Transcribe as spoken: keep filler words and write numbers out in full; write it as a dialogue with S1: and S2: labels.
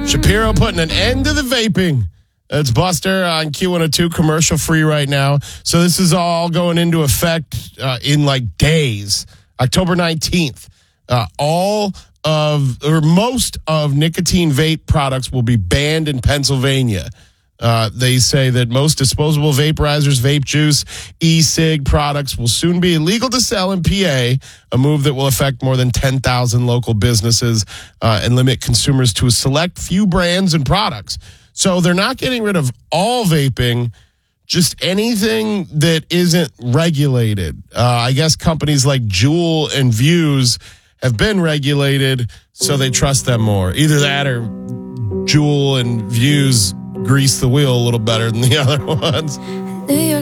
S1: Shapiro putting an end to the vaping. It's Buster on Q one oh two, commercial free right now. So this is all going into effect uh, in like days. October nineteenth. Uh, all of, or most of nicotine vape products will be banned in Pennsylvania. Uh, they say that most disposable vaporizers, vape juice, e-cig products will soon be illegal to sell in P A, a move that will affect more than ten thousand local businesses uh, and limit consumers to a select few brands and products. So they're not getting rid of all vaping, just anything that isn't regulated. Uh, I guess companies like Juul and Vuse have been regulated, so they trust them more. Either that or Juul and Vuse grease the wheel a little better than the other ones.